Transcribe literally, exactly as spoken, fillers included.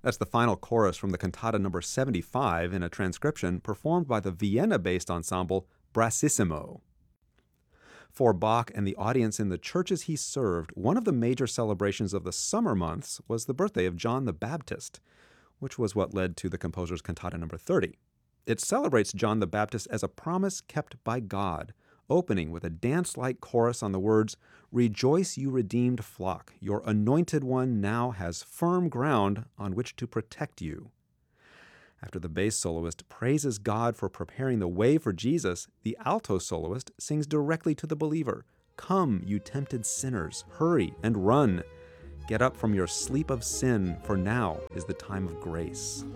That's the final chorus from the cantata number seventy-five in a transcription performed by the Vienna-based ensemble Brassissimo. For Bach and the audience in the churches he served, one of the major celebrations of the summer months was the birthday of John the Baptist, which was what led to the composer's cantata number thirty. It celebrates John the Baptist as a promise kept by God, opening with a dance-like chorus on the words, "Rejoice, you redeemed flock, your anointed one now has firm ground on which to protect you." After the bass soloist praises God for preparing the way for Jesus, the alto soloist sings directly to the believer, "Come, you tempted sinners, hurry and run. Get up from your sleep of sin, for now is the time of grace."